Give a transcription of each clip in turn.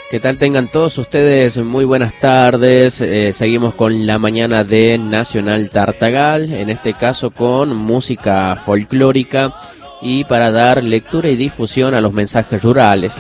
¿Qué tal? Tengan todos ustedes muy buenas tardes. Seguimos con la mañana de Nacional Tartagal, en este caso con música folclórica y para dar lectura y difusión a los mensajes rurales.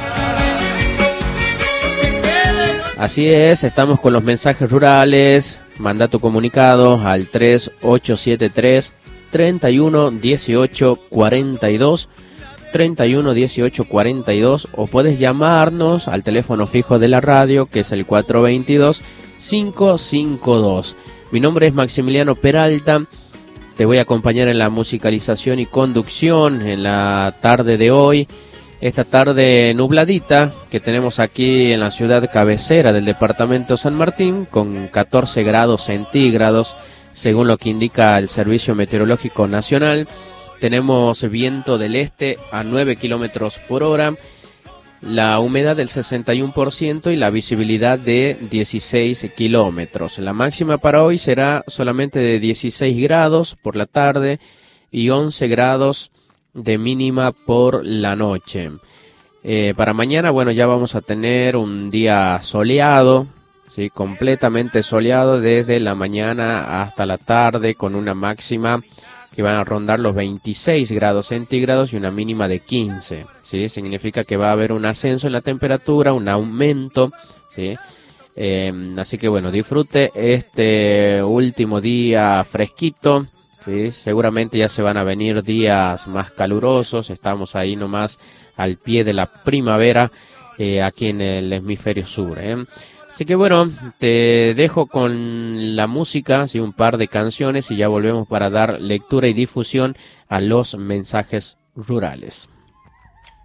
Así es, estamos con los mensajes rurales. Manda tu comunicado al 3873 31 18 42 31 18 42 o puedes llamarnos al teléfono fijo de la radio, que es el 422 552. Mi nombre es Maximiliano Peralta. Te voy a acompañar en la musicalización y conducción en la tarde de hoy. Esta tarde nubladita que tenemos aquí en la ciudad cabecera del departamento San Martín, con 14 grados centígrados, según lo que indica el Servicio Meteorológico Nacional. Tenemos viento del este a 9 kilómetros por hora, la humedad del 61% y la visibilidad de 16 kilómetros. La máxima para hoy será solamente de 16 grados por la tarde y 11 grados de mínima por la noche. Para mañana, bueno, ya vamos a tener un día soleado, ¿sí? Completamente soleado desde la mañana hasta la tarde, con una máxima que van a rondar los 26 grados centígrados y una mínima de 15, ¿sí? Significa que va a haber un ascenso en la temperatura, un aumento, ¿sí? Así que bueno, disfrute este último día fresquito, ¿sí? Seguramente ya se van a venir días más calurosos. Estamos ahí nomás al pie de la primavera aquí en el hemisferio sur, Así que bueno, te dejo con la música, ¿sí? Un par de canciones y ya volvemos para dar lectura y difusión a los mensajes rurales.